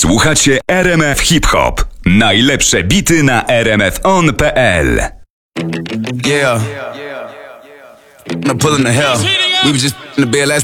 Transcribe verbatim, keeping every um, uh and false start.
Słuchacie R M F Hip Hop. Najlepsze bity na r m f on kropka p l. Yeah. I'm pulling the hell. We was just in the bed last